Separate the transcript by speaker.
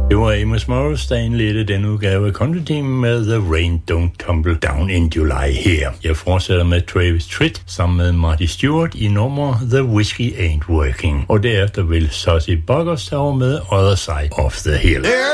Speaker 1: Det var Amos Morris, der indledte den udgave af Country-timen med The Rain Don't Tumble Down in July her. Jeg fortsætter med Travis Tritt sammen med Marty Stewart i nummer The Whiskey Ain't Working. Og derefter vil Susie Boggers tage over med Other Side of the Hill.